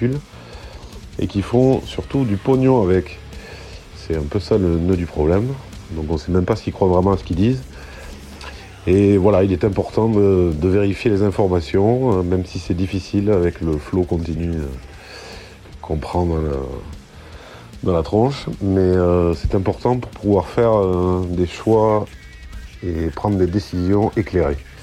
véhicules et qui font surtout du pognon avec. C'est un peu ça le nœud du problème. Donc on ne sait même pas s'ils croient vraiment à ce qu'ils disent. Et voilà, il est important de vérifier les informations, même si c'est difficile avec le flot continu qu'on prend dans la tronche. Mais c'est important pour pouvoir faire des choix et prendre des décisions éclairées.